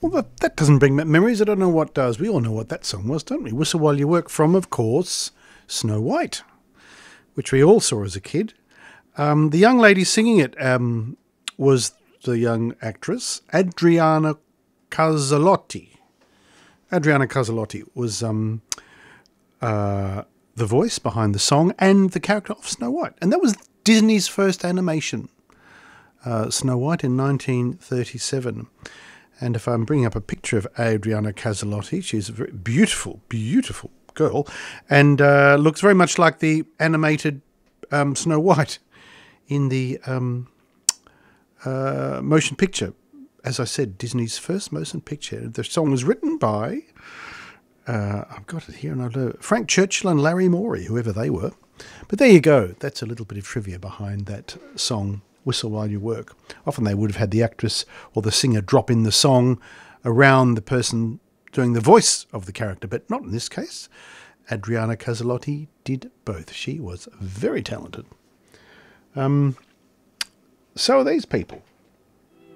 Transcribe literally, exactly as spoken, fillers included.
Well, that, that doesn't bring back memories. I don't know what does. We all know what that song was, don't we? Whistle While You Work from, of course, Snow White, which we all saw as a kid. Um, the young lady singing it um, was the young actress, Adriana Caselotti. Adriana Caselotti was um, uh, the voice behind the song and the character of Snow White. And that was Disney's first animation, uh, Snow White in nineteen thirty-seven. And if I'm bringing up a picture of Adriana Caselotti, she's a very beautiful, beautiful girl and uh, looks very much like the animated um, Snow White in the um, uh, motion picture. As I said, Disney's first motion picture. The song was written by, uh, I've got it here, and I know Frank Churchill and Larry Morey, whoever they were. But there you go. That's a little bit of trivia behind that song, Whistle While You Work. Often they would have had the actress or the singer drop in the song around the person doing the voice of the character, but not in this case. Adriana Caselotti did both. She was very talented. Um, so are these people.